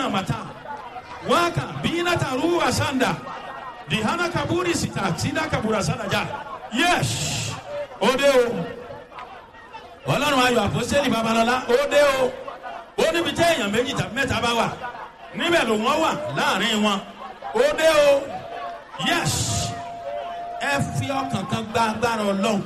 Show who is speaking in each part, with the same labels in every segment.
Speaker 1: mata. Waka bina taruwa sanda. Dihana kaburi sita sida kabura sanda ja. Yes. Odeo. Ọlọ́run ayọ̀ àpọ́sítélì Babalọ́lá òde o. Ó níbi tí èèyàn méjì tàbí mẹ́ta bá wà. Níbẹ̀ ló wọ́n wà láàrin wọn. Òde o. Yes. Ẹ fi ọkàn kan gba agbára Ọlọ́run.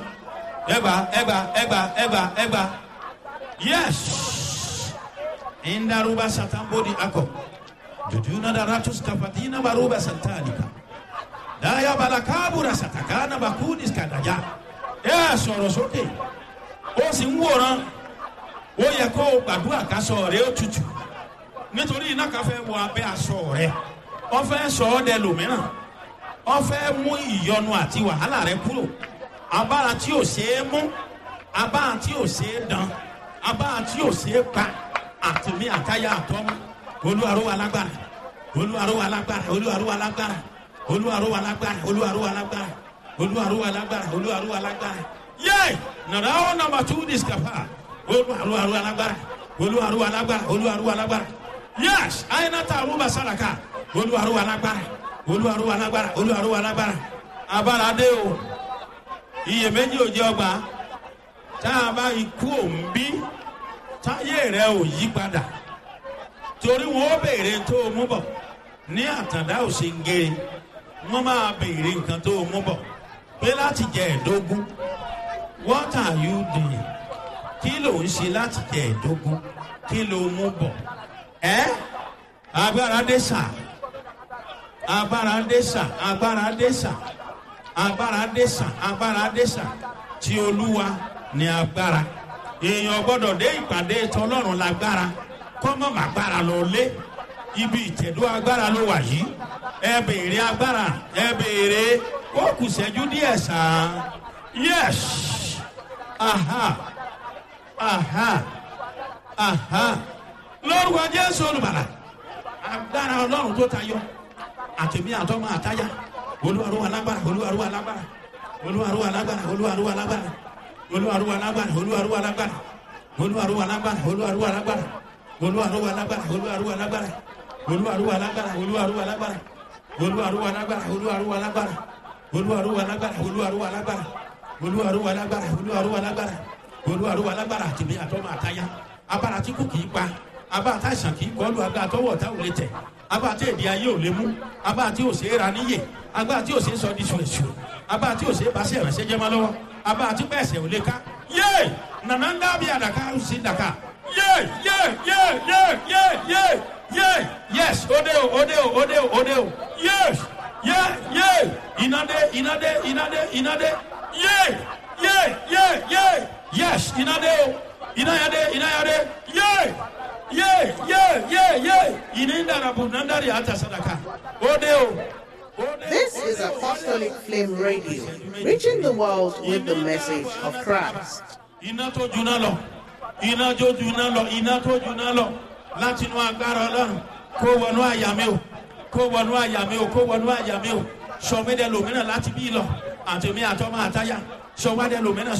Speaker 1: Ẹgbà. Yes. Indaruba satambodi ako. Jujuna daratus kafatina baruba santalika. Daya balakabura satakana bakudis kadaya. Sọ̀rọ̀ sókè. Ó sì ń wòran. Ó yẹ kó o gbàdúrà kásọ rẹ ó tutù. Nítorí iná kan fẹ́ wọ abẹ́ aṣọ rẹ. Ó fẹ́ sọ ọ́ dẹ lòmíràn. Ó fẹ́ mú ìyọnu àti wàhálà rẹ kúrò. Abára tí ò ṣeé mú. Abára tí ò ṣeé dán. Abára tí ò ṣeé pa. Àtìmí àtayá àtọ́mú. Olúwaró alágbára. Olúwaró alágbára. Olúwaró alágbára. Olúwaró alágbára. Olúwaró alágbára. Olúwaró alágbára. Olúwaró alágbára. Yay! Now number 2 discover. Olúwaró alágbára. Olúwaró alágbára. Olúwaró alágbára. Yes, Ainata Aruba Salaka. Olúwaró alágbára. Olúwaró alágbára. Olúwaró alágbára. Abára dé o. Iyèméjì ò jẹ́ ọgbà. Tá a bá ikú òǹbí. Táyé rẹ ò yí padà. Torí wọn ó béèrè tó o mú bọ̀. Ní àtàndá ò ṣe ń gé. Wọ́n máa béèrè nǹkan tó o mú bọ̀. Pé láti jẹ ẹ̀dógún. What are you doing? Kí ló ń ṣe láti jẹ ẹ̀dógún? Kí ló mú bọ̀? Agbára dé sà. Agbára dé sà. Agbára dé sà. Agbára dé sà. Agbára dé sà. Tí Olúwa ní agbára. Èèyàn gbọ́dọ̀ dé ìpàdé t'Ọlọ́run lágbára. Kọ́mọ̀ màgbára lọ lé. Ibi ìtẹ̀dó agbára ló wà yìí. Ẹ béèrè agbára. Ẹ béèrè. Ó kù ṣẹ́jú díẹ̀ sà. Yes. Aha. Lórúkọ Jésù Olùgbàlà. Agbára Ọlọ́run tó tayọ. Àtẹ̀mí àtọ́mọ àtáyà. Olúwaró alágbára. Olúwaró alágbára. Olúwaró alágbára. Olúwaró alágbára. Olúwaró alágbára. Olúwaró alágbára. Olúwaró alágbára. Olúwaró alágbára. Olúwaró alágbára. Olúwaró alágbára. Olúwaró alágbára. Olúwaró alágbára. Olúwaró alágbára. Olúwaró alágbára. Olúwaró alágbára. Olúwaró alágbára. Olúwaró alágbára. Olúwaró alágbára. Olúwaró alágbára àtìmí àtọ́mọ àtáyà. Abára tí kò kìí pa. Abára tá àìsàn kìí kọlu. Agbára tọwọ́ ọ̀tá ò lè tẹ̀. Abára tí èdè ayé ò lè mú. Abára tí ò ṣe é ra níyè. Agbára tí ò ṣe é sọ di ṣùrẹ̀ṣù. Abára tí ò ṣe é bá sí ìrànṣẹ́ jẹ́ mọ́ lọ́wọ́. Abára tí pẹ̀sẹ̀ ò lè ká. Yé! Nànà ń dábìí àdàkà ó sì dàkà. Yé! Yes! Ode o. Yes! Inade. Yes! Inayade. Inindarabu ata sadaka. Ode.
Speaker 2: This is Apostolic Flame Radio, reaching the world with the message of Christ.
Speaker 1: Iná tó juná lọ. Láti inú agbára Ọlọ́run kó wọnú àyà mi o. Sọ mí dẹ lòmíràn láti bí lọ. Àtẹ̀mí àtọ́mọ àtáyà. Sọ wá dẹ lòmíràn.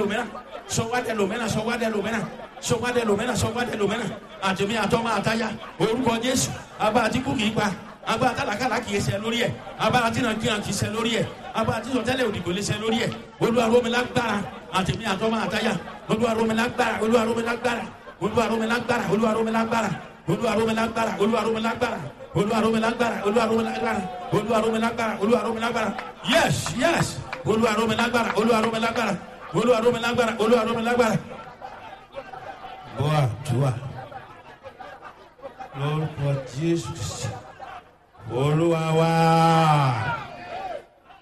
Speaker 1: Àtẹ̀mí àtọ́mọ àtáyà. Orúkọ Jésù. Agbára tí kú kìí pa. Agbára tálákàlà kìí ṣẹ lórí ẹ̀. Agbára tí nàìjíríà kìí ṣẹ lórí ẹ̀. Agbára tí sọtẹ́lẹ̀ òdìgbò lè ṣẹ lórí ẹ̀. Olúwa rọ̀ mí lágbára. Àtẹ̀mí àtọ́mọ àtáyà. Olúwa rọ̀ mí lágbára. Olúwa rọ̀ mí lágbára. Yes. Olúwa rọ̀ mí lágbára. Boa, tua. Lórúkọ Jésù. Olúwa wa.